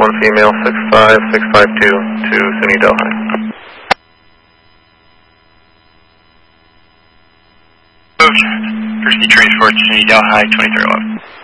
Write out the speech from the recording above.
1 female, 65652 to SUNY Delhi. Moved. First transport, SUNY Delhi, 2311.